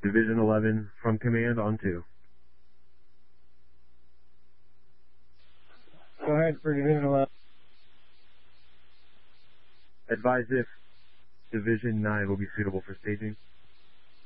Division 11 from command on 2. Go ahead for Division 11. Advise if Division 9 will be suitable for staging.